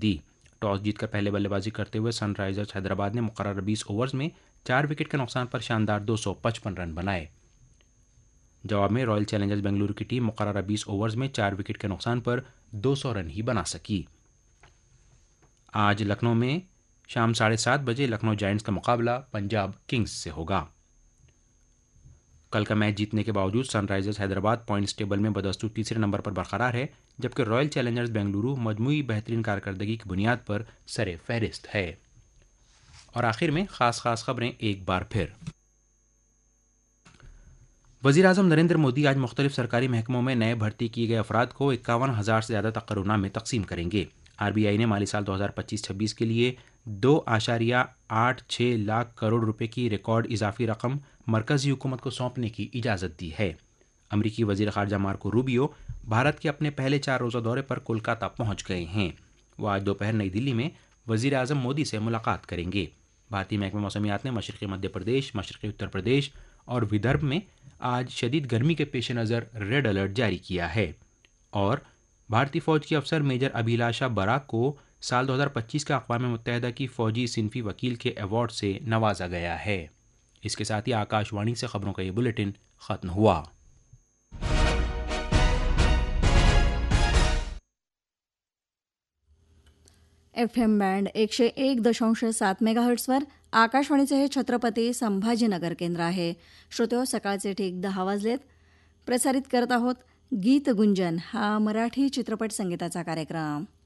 दी। Toss जीतकर पहले बल्लेबाजी करते हुए सनराइजर्स हैदराबाद ने मुकर्रर 20 ओवर्स में 4 विकेट के नुकसान पर शानदार 255 रन बनाए। जवाब में रॉयल चैलेंजर्स बेंगलुरु की टीम मुकर्रर 20 ओवर्स में 4 विकेट के नुकसान पर 200 रन ही बना सकी। आज लखनऊ में शाम 7:30 बजे लखनऊ जायंट्स का मुकाबला पंजाब किंग्स से होगा। कल का मैच जीतने के बावजूद सनराइजर्स हैदराबाद पॉइंट्स टेबल में बदस्तूर तीसरे नंबर पर बरकरार है, जबकि रॉयल चैलेंजर्स बेंगलुरु मजमूई बेहतरीन कारकर्दगी की बुनियाद पर सरे फहरिस्त है। और आखिर में खास खबरें एक बार फिर। वज़ीर-ए-आज़म नरेंद्र मोदी आज मुख्तलिफ सरकारी महकमों में नए भर्ती किए गए अफराद को 51,000 से ज़्यादा तकर्रुनामे तकसीम करेंगे। आरबीआई ने माली साल 2025-26 के लिए 2.86 लाख करोड़ रुपए की रिकॉर्ड इजाफी रकम मरकजी हुकूमत को सौंपने की इजाज़त दी है। अमरीकी वज़ीर ख़ारजा मार्को रूबियो भारत के अपने पहले 4 रोज़ा दौरे पर कोलकाता पहुंच गए हैं। वो आज दोपहर नई दिल्ली में वज़ीर-ए-आज़म मोदी से मुलाकात करेंगे। भारतीय महकमे मौसमियात ने मशरक़ी मध्य प्रदेश, मशरक़ी उत्तर प्रदेश और विदर्भ में आज शदीद गर्मी के पेश नज़र रेड अलर्ट जारी किया है। और भारतीय फ़ौज की अफसर मेजर अभिलाषा बराक को साल 2025 का अक़वाम मुत्तहिदा की फ़ौजी सिनफ़ी वकील के अवार्ड से नवाजा गया है। इसके साथ ही आकाशवाणी से खबरों का ये बुलेटिन ख़त्म हुआ। FM बँड 101.7 मेगाहर्ट्झवर आकाशवाणीचे हे छत्रपती संभाजीनगर केंद्र आहे. श्रोत्यो, सकाळचे ठीक 10 वाजलेत. प्रसारित करत आहोत गीत गुंजन हा मराठी चित्रपट संगीताचा कार्यक्रम.